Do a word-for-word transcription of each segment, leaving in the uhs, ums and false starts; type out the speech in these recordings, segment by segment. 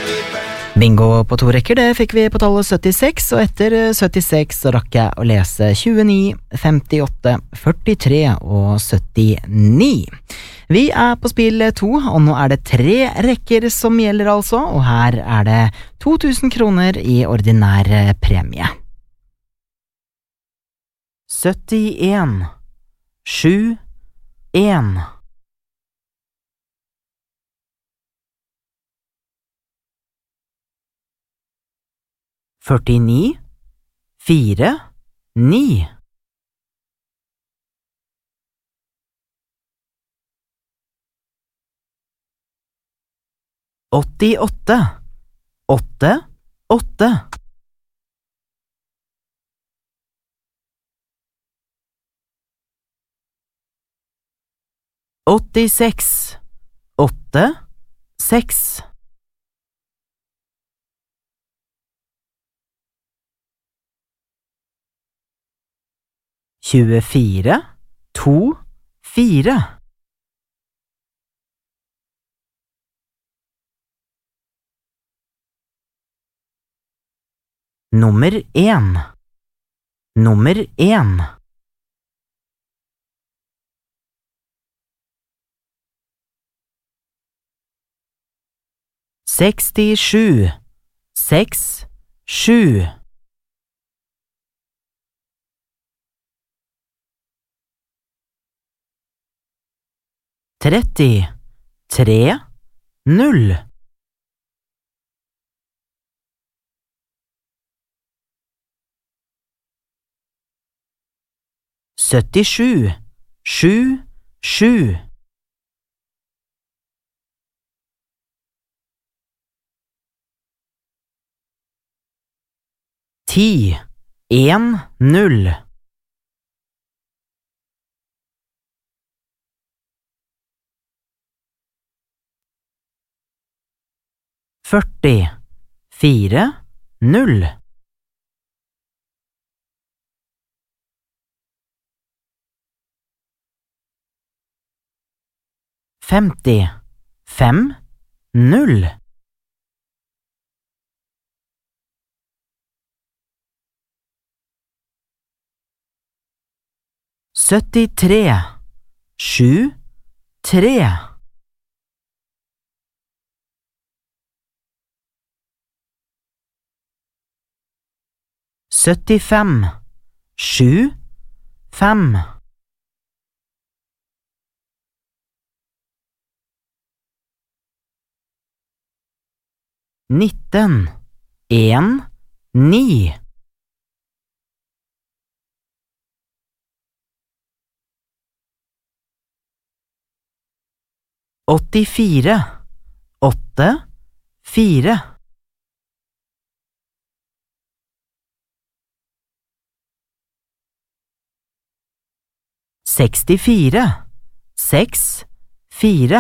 Bingo på to rekker, det fikk vi på tallet syttiseks, og etter syttiseks så rakk jeg å lese tjueni, femtiåtte, førtitre og syttini. Vi er på spill to, og nå er det tre rekker som gjelder altså, og her er det to tusen kroner i ordinær premie. syttien, sju, en. førtini, fire, ni. åttiåtte, åtte, åtte. åttiseks, åtte, seks. tjuefire, to, fire. Nummer en. Nummer en. sekstisju, seks, sju. tretti, tre, null. syttisju, sju, sju. ti, en, null. førti, fire, null. femti, fem, null. syttitre, sju, tre. syttifem, sju, fem. nitten, en, ni. åttifire, åtte, fire. sekstifire, seks, fire.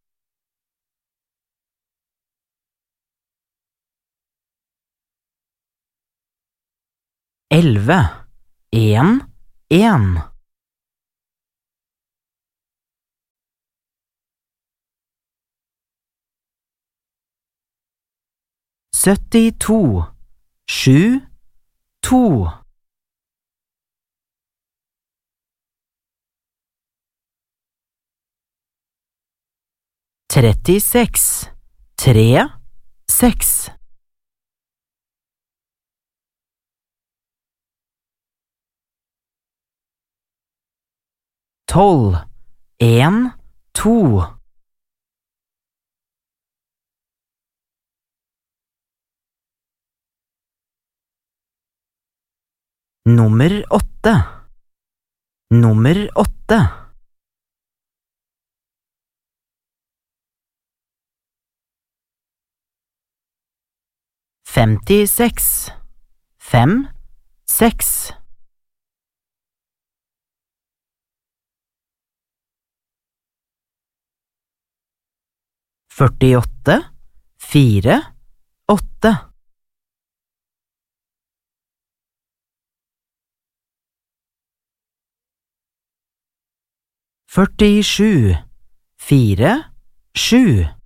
elleve, en, en. syttito, sju, to. trettiseks, tre, seks. tolv, en, to. Nummer åtte. Nummer åtte. femtiseks, fem, seks. førtiåtte, fire, åtte. førtisju, fire, sju.